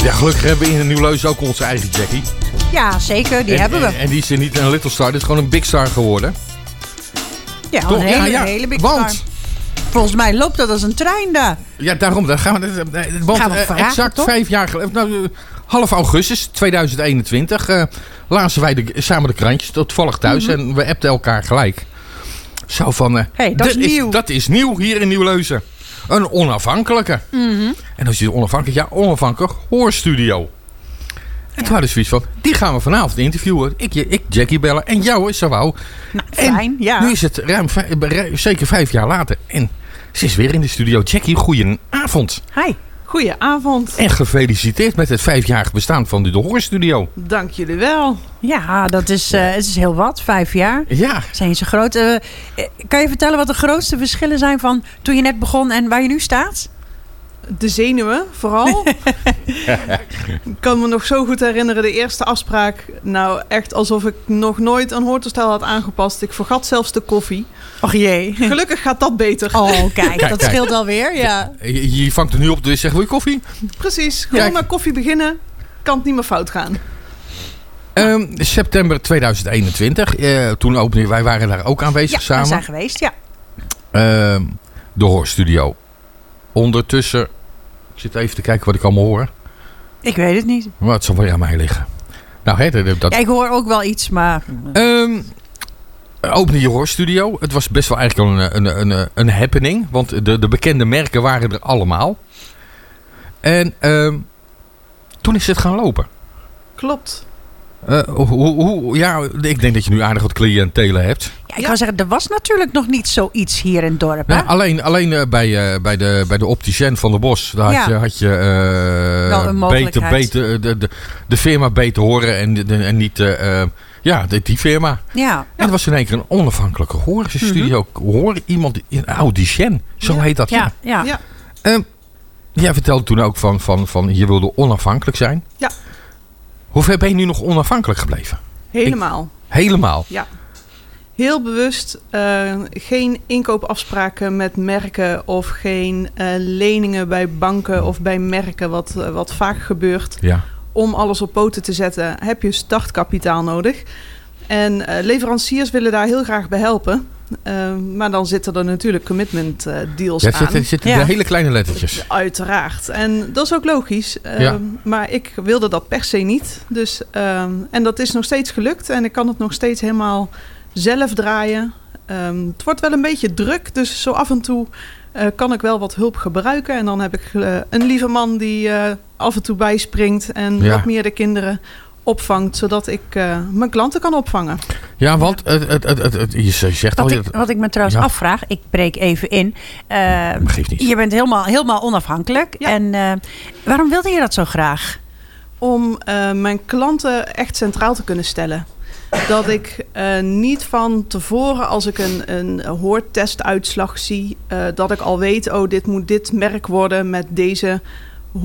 Ja, gelukkig hebben we in Nieuw-Leuzen ook onze eigen Jackie. Ja, zeker. Die hebben we. En die is niet een little star, dit is gewoon een big star geworden. Ja, een hele big star. Volgens mij loopt dat als een trein daar. Ja, daarom. Dan gaan we, want vragen, exact toch? 5 jaar geleden, half augustus 2021, lazen wij samen de krantjes, toevallig thuis. En we appten elkaar gelijk. Zo van, dat is nieuw. Dat is nieuw hier in Nieuw-Leuzen. Een onafhankelijke. En als je onafhankelijk hoorstudio. En toen hadden we zoiets van, die gaan we vanavond interviewen. Ik Jackie bellen en jou is zo wou. Nou, fijn, ja. Nu is het zeker 5 jaar later. En ze is weer in de studio. Jackie, goedenavond. Hi, goedenavond. En gefeliciteerd met het 5-jarig bestaan van de hoorstudio. Dank jullie wel. Ja, dat is, het is heel wat. 5 jaar. Ja. Zijn ze groot. Kan je vertellen wat de grootste verschillen zijn van toen je net begon en waar je nu staat? De zenuwen, vooral. Ik kan me nog zo goed herinneren, de eerste afspraak. Nou, echt alsof ik nog nooit een hoortoestel had aangepast. Ik vergat zelfs de koffie. Och jee. Gelukkig gaat dat beter. Oh, kijk, dat scheelt alweer. Ja. Je vangt er nu op, dus zeg, wil je koffie? Precies, gewoon met koffie beginnen. Kan het niet meer fout gaan. September 2021. Toen opende, wij waren daar ook aanwezig samen. Ja, we zijn geweest, ja. De hoorstudio. Ondertussen, ik zit even te kijken wat ik allemaal hoor. Ik weet het niet. Maar het zal wel aan mij liggen. Nou, Ja, ik hoor ook wel iets, maar... Opende je hoorstudio. Het was best wel eigenlijk een happening. Want de bekende merken waren er allemaal. En toen is het gaan lopen. Klopt. Ik denk dat je nu aardig wat cliëntelen hebt. Ja, ik kan zeggen, er was natuurlijk nog niet zoiets hier in het dorp. Hè? Nou, alleen bij de opticien van de Bos. Daar had je wel een mogelijkheid. De firma beter horen en niet die firma. Ja. En het was in één keer een onafhankelijke hoorstudio. Hoor iemand in audicien. Zo heet dat. Ja. Jij vertelde toen ook van je wilde onafhankelijk zijn. Ja. Hoe ver ben je nu nog onafhankelijk gebleven? Helemaal. Helemaal? Ja. Heel bewust geen inkoopafspraken met merken of geen leningen bij banken of bij merken, wat vaak gebeurt. Ja. Om alles op poten te zetten heb je startkapitaal nodig. En leveranciers willen daar heel graag bij helpen. Maar dan zitten er natuurlijk commitment deals aan. Er zitten de hele kleine lettertjes. Uiteraard. En dat is ook logisch. Maar ik wilde dat per se niet. Dus, en dat is nog steeds gelukt. En ik kan het nog steeds helemaal zelf draaien. Het wordt wel een beetje druk. Dus zo af en toe kan ik wel wat hulp gebruiken. En dan heb ik een lieve man die af en toe bijspringt. En wat meer de kinderen opvangt, zodat ik mijn klanten kan opvangen. Ja, want je zegt wat ik me trouwens afvraag, ik breek even in. Geeft niet. Je bent helemaal onafhankelijk. Ja. En waarom wilde je dat zo graag? Om mijn klanten echt centraal te kunnen stellen. Dat ik niet van tevoren, als ik een hoortestuitslag zie, dat ik al weet, dit moet dit merk worden met deze